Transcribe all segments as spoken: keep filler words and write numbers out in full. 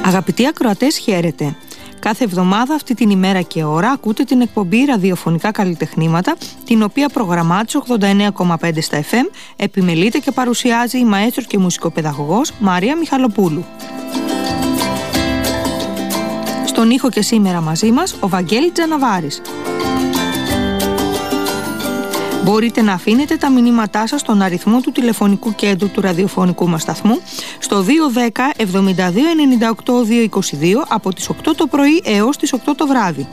Αγαπητοί ακροατές, χαίρετε. Κάθε εβδομάδα αυτή την ημέρα και ώρα ακούτε την εκπομπή ραδιοφωνικά καλλιτεχνήματα, την οποία προγραμμάτισε ογδόντα εννέα κόμμα πέντε στα εφ εμ, επιμελείται και παρουσιάζει η μαέστρος και μουσικοπαιδαγωγός Μαρία Μιχαλοπούλου. Στον ήχο και σήμερα μαζί μας ο Βαγγέλης Τζαναβάρης. Μπορείτε να αφήνετε τα μηνύματά σας στον αριθμό του τηλεφωνικού κέντρου του ραδιοφωνικού μας σταθμού στο δύο ένα μηδέν εβδομήντα δύο ενενήντα οκτώ διακόσια είκοσι δύο από τις οκτώ το πρωί έως τις οκτώ το βράδυ.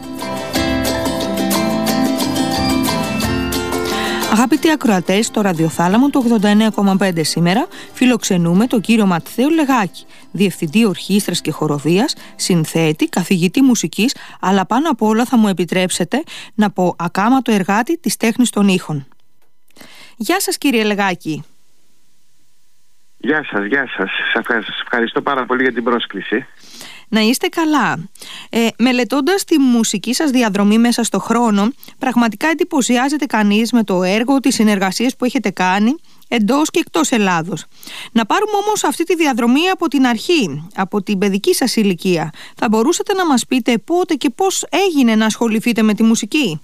Αγαπητοί ακροατές, στο ραδιοθάλαμο του ογδόντα εννέα κόμμα πέντε σήμερα φιλοξενούμε τον κύριο Ματθαίο Λεγάκη, διευθυντή ορχήστρας και χοροδίας, συνθέτη, καθηγητή μουσικής, αλλά πάνω απ' όλα θα μου επιτρέψετε να πω ακάματο εργάτη της τέχνης των ήχων. Γεια σας κύριε Λεγάκη. Γεια σας, γεια σας. Σας ευχαριστώ πάρα πολύ για την πρόσκληση. Να είστε καλά. Ε, μελετώντας τη μουσική σας διαδρομή μέσα στο χρόνο, πραγματικά εντυπωσιάζεται κανείς με το έργο, τις συνεργασίες που έχετε κάνει εντός και εκτός Ελλάδος. Να πάρουμε όμως αυτή τη διαδρομή από την αρχή, από την παιδική σας ηλικία. Θα μπορούσατε να μας πείτε πότε και πώς έγινε να ασχοληθείτε με τη μουσική?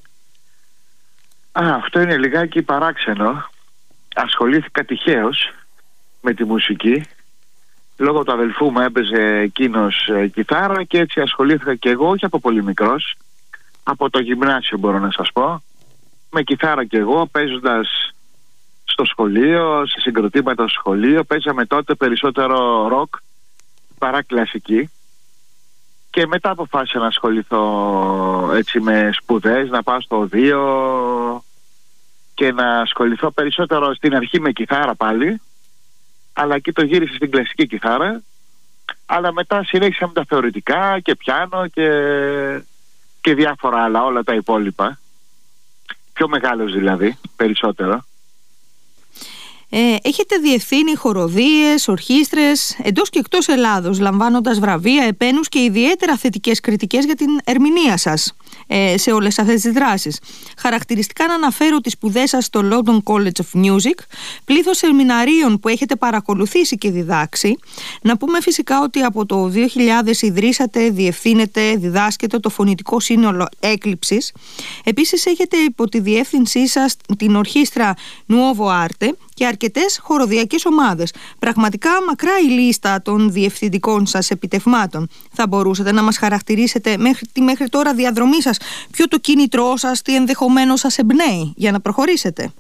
Α, αυτό είναι λιγάκι παράξενο. Ασχολήθηκα τυχαίως με τη μουσική. Λόγω του αδελφού μου έπαιζε εκείνος ε, κιθάρα και έτσι ασχολήθηκα και εγώ, όχι από πολύ μικρός, από το γυμνάσιο μπορώ να σας πω, με κιθάρα και εγώ, παίζοντας στο σχολείο, σε συγκροτήματα στο σχολείο. Παίζαμε τότε περισσότερο ροκ παρά κλασική και μετά αποφάσισα να ασχοληθώ έτσι με σπουδές, να πάω στο οδείο και να ασχοληθώ περισσότερο στην αρχή με κιθάρα πάλι, αλλά εκεί το γύρισε στην κλασική κιθάρα, αλλά μετά συνέχισα με τα θεωρητικά και πιάνο και, και διάφορα άλλα, όλα τα υπόλοιπα. Πιο μεγάλος δηλαδή, περισσότερο. Ε, έχετε διευθύνει χοροδίες, ορχήστρες εντός και εκτός Ελλάδος, λαμβάνοντας βραβεία, επένους και ιδιαίτερα θετικές κριτικές για την ερμηνεία σας ε, σε όλες αυτές τις δράσεις. Χαρακτηριστικά να αναφέρω τις σπουδές σας στο London College of Music, πλήθος σεμιναρίων που έχετε παρακολουθήσει και διδάξει. Να πούμε φυσικά ότι από το δύο χιλιάδες ιδρύσατε, διευθύνετε, διδάσκετε το φωνητικό σύνολο Έκλειψης. Επίσης έχετε υπό τη διεύθυνσή σας την ορχήστρα Nuovo Arte και αρκετές χοροδιακές ομάδες. Πραγματικά μακρά η λίστα των διευθυντικών σας επιτευμάτων. Θα μπορούσατε να μας χαρακτηρίσετε μέχρι τη μέχρι τώρα διαδρομή σας, ποιο το κίνητρό σας, τι ενδεχομένως σας εμπνέει για να προχωρήσετε?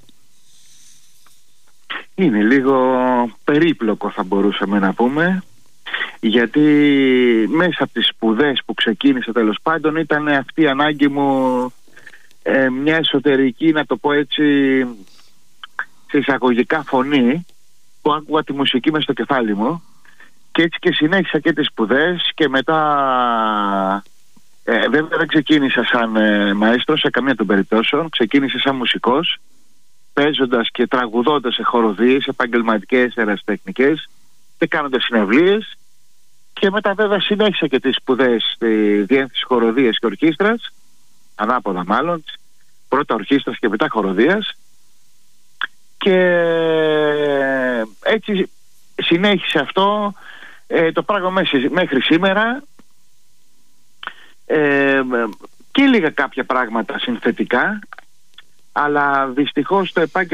Είναι λίγο περίπλοκο, θα μπορούσαμε να πούμε, γιατί μέσα από τις σπουδές που ξεκίνησα τέλος πάντων ήταν αυτή η ανάγκη μου, ε, μια εσωτερική, να το πω έτσι, σε εισαγωγικά φωνή, που άκουγα τη μουσική μες στο κεφάλι μου, και έτσι και συνέχισα και τις σπουδές και μετά ε, βέβαια δεν ξεκίνησα σαν ε, μαέστρος σε καμία των περιπτώσεων. Ξεκίνησα σαν μουσικός, παίζοντας και τραγουδώντας σε χοροδίες επαγγελματικές, ερασιτεχνικές και κάνοντας συναυλίες, και μετά βέβαια συνέχισα και τις σπουδές στη διεύθυνση χοροδίας και ορχήστρας, ανάποδα μάλλον, πρώτα ορχήστρας και μετά χοροδίας. Και έτσι συνέχισε αυτό ε, το πράγμα μέχρι, μέχρι σήμερα, ε, και λίγα κάποια πράγματα συνθετικά, αλλά δυστυχώς το επάγγελμα